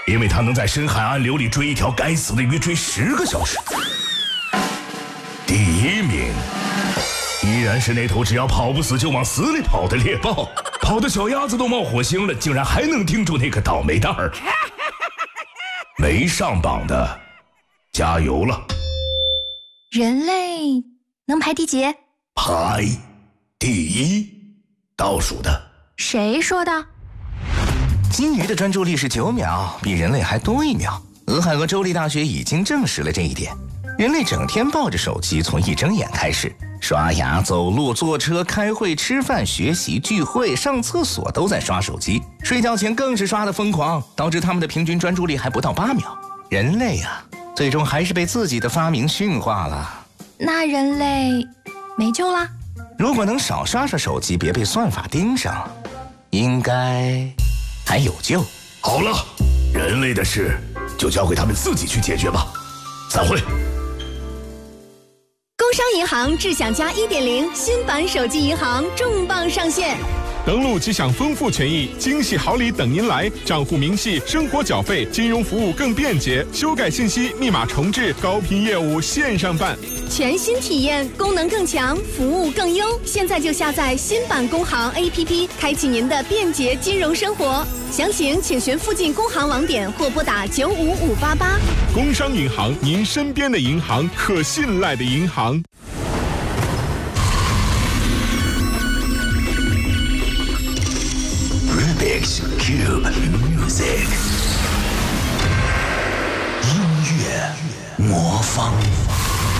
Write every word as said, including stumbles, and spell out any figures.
因为它能在深海暗流里追一条该死的鱼追十个小时。第一名依然是那头只要跑不死就往死里跑的猎豹，跑的小鸭子都冒火星了，竟然还能盯住那个倒霉蛋儿。没上榜的，加油了！ 人类能排第几？ 排第一，倒数的。 谁说的？ 金鱼的专注力是九秒，比人类还多一秒。俄亥俄州立大学已经证实了这一点。人类整天抱着手机，从一睁眼开始，刷牙、走路、坐车、开会、吃饭、学习、聚会、上厕所都在刷手机，睡觉前更是刷得疯狂，导致他们的平均专注力还不到八秒。人类啊，最终还是被自己的发明驯化了。 那人类没救了？ 如果能少刷刷手机，别被算法盯上，应该还有救。 好了，人类的事就交给他们自己去解决吧。散会。 工商银行智享加 一点零 新版手机银行重磅上线， 登录即享丰富权益，惊喜好礼等您来，账户明细、生活缴费、金融服务更便捷，修改信息、密码重置，高频业务线上办， 全新体验，功能更强，服务更优。现在就下载新版工行 A P P， 开启您的便捷金融生活。详情请询附近工行网点或拨打九五五八八。 工商银行，您身边的银行，可信赖的银行。 Rubik's Cube Music。